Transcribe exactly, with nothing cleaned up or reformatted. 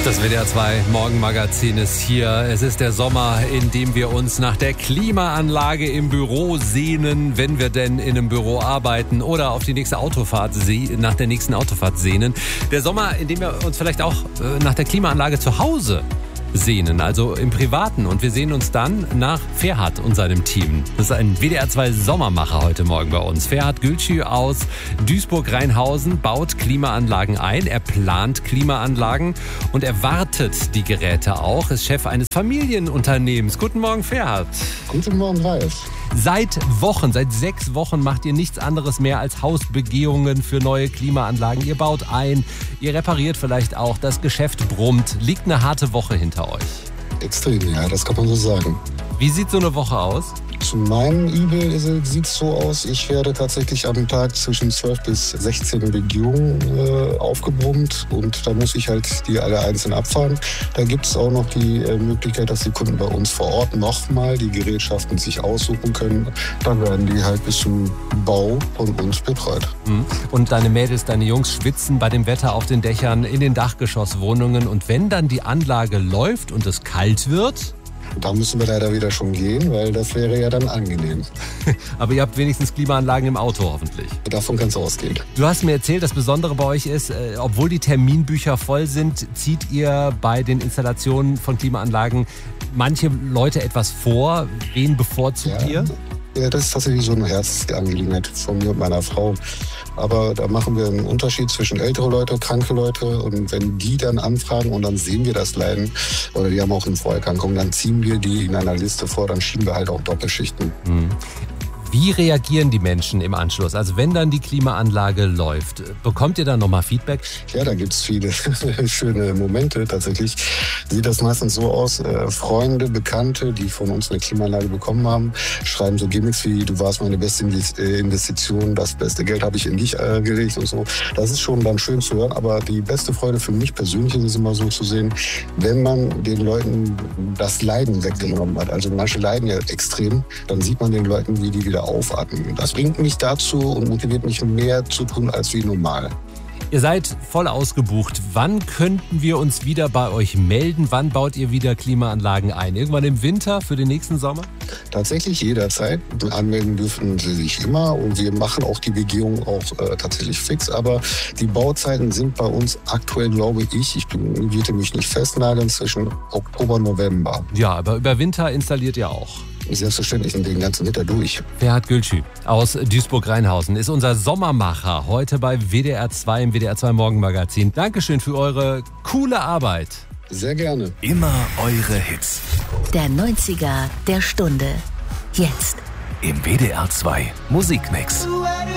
Das W D R zwei Morgenmagazin ist hier. Es ist der Sommer, in dem wir uns nach der Klimaanlage im Büro sehnen, wenn wir denn in einem Büro arbeiten, oder auf die nächste Autofahrt nach der nächsten Autofahrt sehnen. Der Sommer, in dem wir uns vielleicht auch nach der Klimaanlage zu Hause sehnen, also im Privaten. Und wir sehen uns dann nach Ferhat und seinem Team. Das ist ein W D R zwei Sommermacher heute Morgen bei uns. Ferhat Gülçü aus Duisburg-Rheinhausen baut Klimaanlagen ein. Er plant Klimaanlagen und er wartet die Geräte auch. Ist Chef eines Familienunternehmens. Guten Morgen, Ferhat. Guten Morgen, Ralf. Seit Wochen, seit sechs Wochen macht ihr nichts anderes mehr als Hausbegehungen für neue Klimaanlagen. Ihr baut ein, ihr repariert vielleicht auch, das Geschäft brummt. Liegt eine harte Woche hinter euch? Extrem, ja, das kann man so sagen. Wie sieht so eine Woche aus? Zu meinem Übel sieht es so aus, ich werde tatsächlich am Tag zwischen zwölf bis sechzehn Begehungen äh, aufgebrummt und da muss ich halt die alle einzeln abfahren. Da gibt es auch noch die äh, Möglichkeit, dass die Kunden bei uns vor Ort nochmal die Gerätschaften sich aussuchen können. Dann werden die halt bis zum Bau von uns betreut. Und deine Mädels, deine Jungs schwitzen bei dem Wetter auf den Dächern, in den Dachgeschosswohnungen, und wenn dann die Anlage läuft und es kalt wird? Da müssen wir leider wieder schon gehen, weil das wäre ja dann angenehm. Aber ihr habt wenigstens Klimaanlagen im Auto hoffentlich. Davon kann es ausgehen. Du hast mir erzählt, das Besondere bei euch ist, äh, obwohl die Terminbücher voll sind, zieht ihr bei den Installationen von Klimaanlagen manche Leute etwas vor. Wen bevorzugt Ja. ihr? Ja, das ist tatsächlich so eine Herzensangelegenheit von mir und meiner Frau. Aber da machen wir einen Unterschied zwischen ältere Leute, kranke Leute. Und wenn die dann anfragen und dann sehen wir das Leiden, oder die haben auch eine Vorerkrankung, dann ziehen wir die in einer Liste vor, dann schieben wir halt auch Doppelschichten. Hm. Wie reagieren die Menschen im Anschluss? Also wenn dann die Klimaanlage läuft, bekommt ihr dann nochmal Feedback? Ja, da gibt's viele schöne Momente tatsächlich. Sieht das meistens so aus, äh, Freunde, Bekannte, die von uns eine Klimaanlage bekommen haben, schreiben so Gimmicks wie, du warst meine beste Investition, das beste Geld habe ich in dich äh, gelegt und so. Das ist schon dann schön zu hören, aber die beste Freude für mich persönlich ist es immer so zu sehen, wenn man den Leuten das Leiden weggenommen hat. Also manche leiden ja extrem, dann sieht man den Leuten, wie die wieder aufatmen. Das bringt mich dazu und motiviert mich mehr zu tun als wie normal. Ihr seid voll ausgebucht. Wann könnten wir uns wieder bei euch melden? Wann baut ihr wieder Klimaanlagen ein? Irgendwann im Winter für den nächsten Sommer? Tatsächlich jederzeit. Anmelden dürfen Sie sich immer und wir machen auch die Begehung auch äh, tatsächlich fix. Aber die Bauzeiten sind bei uns aktuell, glaube ich, ich bin, würde mich nicht festnageln, zwischen Oktober und November. Ja, aber über Winter installiert ihr auch. Selbstverständlich sind den ganzen Winter durch. Ferhat Gülçü aus Duisburg-Rheinhausen ist unser Sommermacher heute bei W D R zwei im W D R zwei Morgenmagazin. Dankeschön für eure coole Arbeit. Sehr gerne. Immer eure Hits. Der neunziger der Stunde. Jetzt. Im W D R zwei Musikmix.